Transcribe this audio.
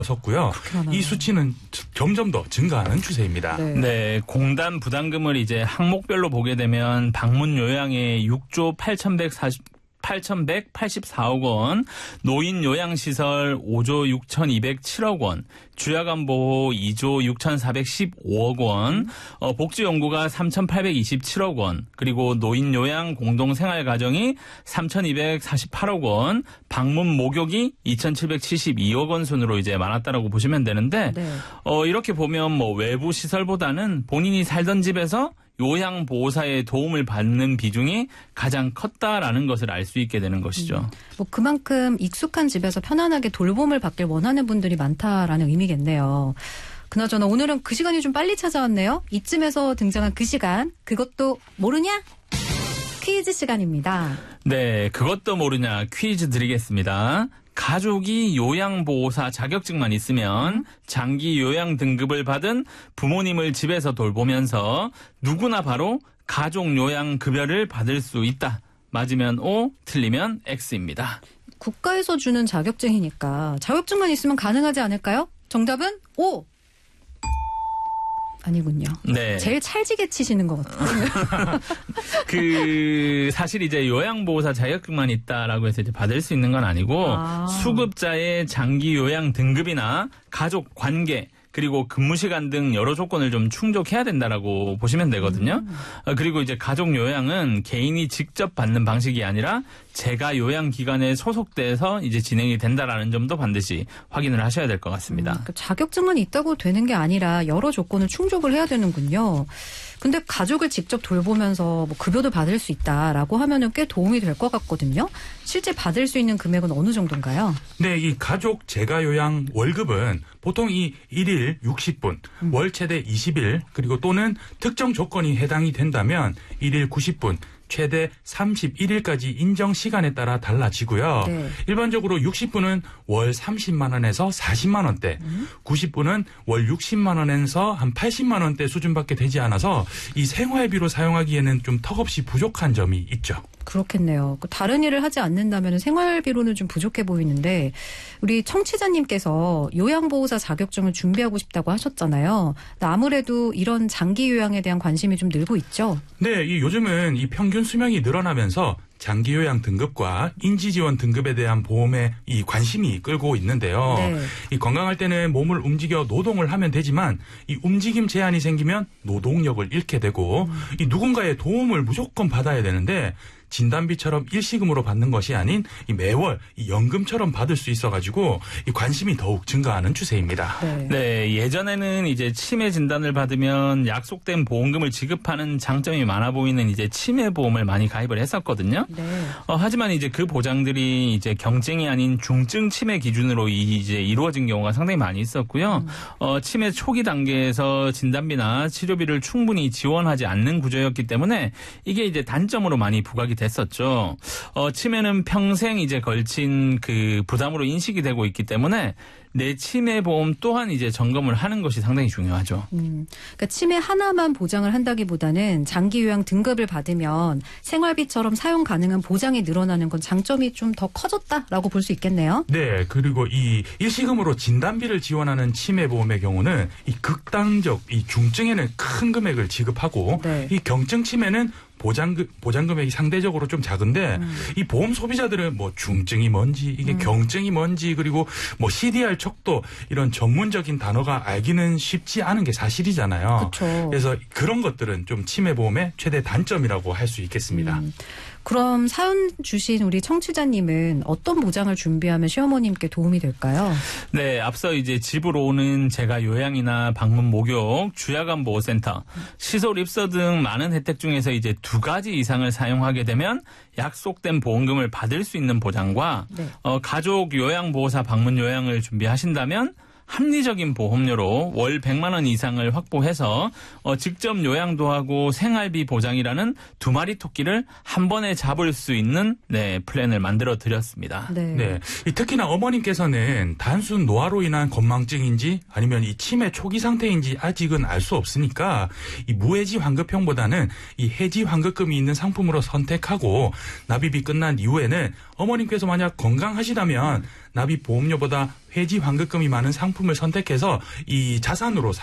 섰고요. 이 수치는 점점 더 증가하는 추세입니다. 네, 공단 부담금을 이제 항목별로 보게 되면 방문 요양에 6조 8,184억 원, 노인 요양시설 5조 6,207억 원, 주야간 보호 2조 6,415억 원, 복지연구가 3,827억 원, 그리고 노인 요양 공동생활가정이 3,248억 원, 방문 목욕이 2,772억 원 순으로 이제 많았다라고 보시면 되는데, 이렇게 보면 뭐 외부 시설보다는 본인이 살던 집에서 요양보호사의 도움을 받는 비중이 가장 컸다라는 것을 알 수 있게 되는 것이죠. 뭐 그만큼 익숙한 집에서 편안하게 돌봄을 받길 원하는 분들이 많다라는 의미겠네요. 그나저나 오늘은 그 시간이 좀 빨리 찾아왔네요. 이쯤에서 등장한 그 시간, 그것도 모르냐? 퀴즈 시간입니다. 네, 그것도 모르냐 퀴즈 드리겠습니다. 가족이 요양보호사 자격증만 있으면 장기 요양 등급을 받은 부모님을 집에서 돌보면서 누구나 바로 가족 요양 급여를 받을 수 있다. 맞으면 O, 틀리면 X입니다. 국가에서 주는 자격증이니까 자격증만 있으면 가능하지 않을까요? 정답은 O. 아니군요. 네. 제일 찰지게 치시는 것 같아요. 사실 이제 요양보호사 자격증만 있다라고 해서 이제 받을 수 있는 건 아니고, 수급자의 장기 요양 등급이나 가족 관계, 그리고 근무 시간 등 여러 조건을 좀 충족해야 된다라고 보시면 되거든요. 그리고 이제 가족 요양은 개인이 직접 받는 방식이 아니라 재가 요양기관에 소속돼서 이제 진행이 된다라는 점도 반드시 확인을 하셔야 될 것 같습니다. 그러니까 자격증만 있다고 되는 게 아니라 여러 조건을 충족을 해야 되는군요. 근데 가족을 직접 돌보면서 뭐 급여도 받을 수 있다라고 하면은 꽤 도움이 될 것 같거든요. 실제 받을 수 있는 금액은 어느 정도인가요? 네, 이 가족 재가요양 월급은 보통 이 1일 60분, 월 최대 20일, 그리고 또는 특정 조건이 해당이 된다면 1일 90분, 최대 31일까지 인정 시간에 따라 달라지고요. 네. 일반적으로 60분은 월 30만 원에서 40만 원대, 90분은 월 60만 원에서 한 80만 원대 수준밖에 되지 않아서 이 생활비로 사용하기에는 좀 턱없이 부족한 점이 있죠. 그렇겠네요. 다른 일을 하지 않는다면 생활비로는 좀 부족해 보이는데, 우리 청취자님께서 요양보호사 자격증을 준비하고 싶다고 하셨잖아요. 아무래도 이런 장기 요양에 대한 관심이 좀 늘고 있죠? 네, 요즘은 이 평균 수명이 늘어나면서 장기요양 등급과 인지지원 등급에 대한 보험에 이 관심이 끌고 있는데요. 네. 이 건강할 때는 몸을 움직여 노동을 하면 되지만 이 움직임 제한이 생기면 노동력을 잃게 되고 이 누군가의 도움을 무조건 받아야 되는데 진단비처럼 일시금으로 받는 것이 아닌 이 매월 이 연금처럼 받을 수 있어가지고 이 관심이 더욱 증가하는 추세입니다. 네, 예전에는 이제 치매 진단을 받으면 약속된 보험금을 지급하는 장점이 많아 보이는 이제 치매 보험을 많이 가입을 했었거든요. 네. 하지만 이제 그 보장들이 이제 경증이 아닌 중증 치매 기준으로 이제 이루어진 경우가 상당히 많이 있었고요. 치매 초기 단계에서 진단비나 치료비를 충분히 지원하지 않는 구조였기 때문에 이게 이제 단점으로 많이 부각이 됐었죠. 치매는 평생 이제 걸친 그 부담으로 인식이 되고 있기 때문에 내 치매 보험 또한 이제 점검을 하는 것이 상당히 중요하죠. 그러니까 치매 하나만 보장을 한다기보다는 장기 요양 등급을 받으면 생활비처럼 사용 가능한 보장이 늘어나는 건 장점이 좀 더 커졌다라고 볼 수 있겠네요. 네, 그리고 이 일시금으로 진단비를 지원하는 치매 보험의 경우는 이 극단적 이 중증에는 큰 금액을 지급하고 네. 이 경증 치매는 보장 금액이 상대적으로 좀 작은데 이 보험 소비자들은 뭐 중증이 뭔지 이게 경증이 뭔지 그리고 뭐 CDR 척도 이런 전문적인 단어가 알기는 쉽지 않은 게 사실이잖아요. 그쵸. 그래서 그런 것들은 좀 치매 보험의 최대 단점이라고 할 수 있겠습니다. 그럼 사연 주신 우리 청취자님은 어떤 보장을 준비하면 시어머님께 도움이 될까요? 네, 앞서 이제 집으로 오는 재가 요양이나 방문 목욕, 주야간 보호센터, 시설 입소 등 많은 혜택 중에서 이제 2가지 이상을 사용하게 되면 약속된 보험금을 받을 수 있는 보장과 네. 가족 요양보호사 방문 요양을 준비하신다면 합리적인 보험료로 월 100만 원 이상을 확보해서 직접 요양도 하고 생활비 보장이라는 2마리 토끼를 한 번에 잡을 수 있는 네, 플랜을 만들어 드렸습니다. 네. 네. 특히나 어머님께서는 단순 노화로 인한 건망증인지 아니면 이 치매 초기 상태인지 아직은 알 수 없으니까 이 무해지 환급형보다는 이 해지 환급금이 있는 상품으로 선택하고 납입이 끝난 이후에는 어머님께서 만약 건강하시다면 납입 보험료보다 회지 환급금이 많은 상품을 선택해서 이 자산으로